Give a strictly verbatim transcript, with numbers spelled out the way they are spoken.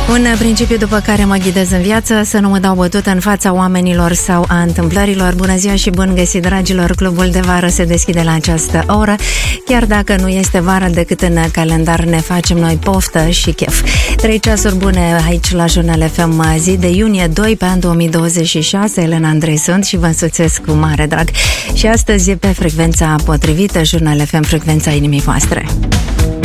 Un principiu după care mă ghidez în viață, să nu mă dau bătut în fața oamenilor sau a întâmplărilor. Bună ziua și bun găsit, dragilor! Clubul de vară se deschide la această oră. Chiar dacă nu este vară, decât în calendar ne facem noi poftă și chef. Trei ceasuri bune aici la Jurnal F M, zi de iunie doi pe an două mii douăzeci și șase. Elena Andrei sunt și vă însuțesc cu mare drag. Și astăzi e pe frecvența potrivită, Jurnal F M, frecvența inimii voastre.